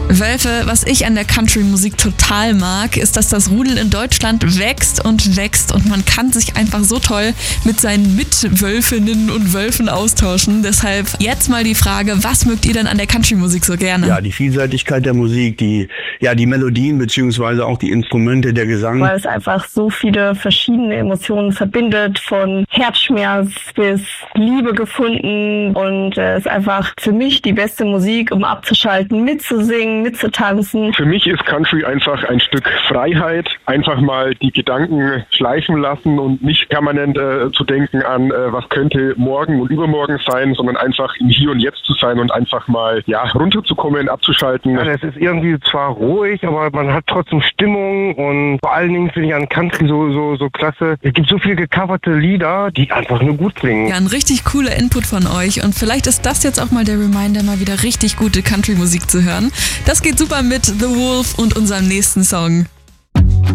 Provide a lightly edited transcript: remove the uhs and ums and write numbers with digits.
Wölfe, was ich an der Country-Musik total mag, ist, dass das Rudel in Deutschland wächst und wächst und man kann sich einfach so toll mit seinen Mitwölfinnen und Wölfen austauschen. Deshalb jetzt mal die Frage, was mögt ihr denn an der Country-Musik so gerne? Ja, die Vielseitigkeit der Musik, die Melodien beziehungsweise auch die Instrumente, der Gesang. Weil es einfach so viele verschiedene Emotionen verbindet, von Herzschmerz bis Liebe gefunden, und es ist einfach für mich die beste Musik, um abzuschalten, mitzusingen, mitzutanzen. Für mich ist Country einfach ein Stück Freiheit, einfach mal die Gedanken schleifen lassen und nicht permanent zu denken an, was könnte morgen und übermorgen sein, sondern einfach im Hier und Jetzt zu sein und einfach mal runterzukommen, abzuschalten. Ja, es ist irgendwie zwar ruhig, aber man hat trotzdem Stimmung, und vor allen Dingen finde ich an Country so klasse. Es gibt so viele gecoverte Lieder, die einfach nur gut klingen. Ja, ein richtig cooler Input von euch, und vielleicht ist das jetzt auch mal der Reminder, mal wieder richtig gute Country-Musik zu hören. Das geht super mit The Wolf und unserem nächsten Song.